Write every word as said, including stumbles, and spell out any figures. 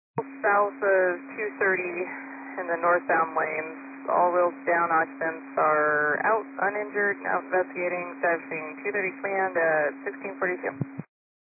South of two thirty in the northbound lanes. All wheels down occupants are out, uninjured, now investigating, establishing two thirty command at sixteen forty-two.